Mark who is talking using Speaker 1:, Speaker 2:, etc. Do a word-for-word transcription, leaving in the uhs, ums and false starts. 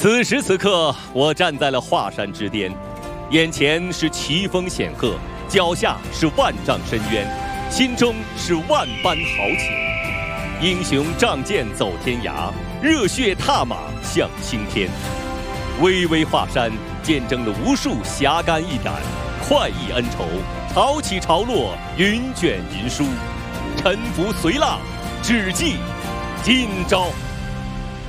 Speaker 1: 此时此刻，我站在了华山之巅，眼前是奇峰显赫，脚下是万丈深渊，心中是万般豪情。英雄仗剑走天涯，热血踏马向青天。巍巍华山见证了无数侠肝义胆，快意恩仇，潮起潮落，云卷云舒。沉浮随浪，只记今朝。